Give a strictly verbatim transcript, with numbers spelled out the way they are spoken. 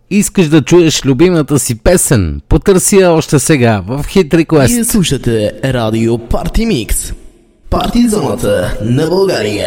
Искаш да чуеш любимата си песен? Потърси я още сега в Hit Request. Вие слушате Радио Парти Микс. Парти зоната на България.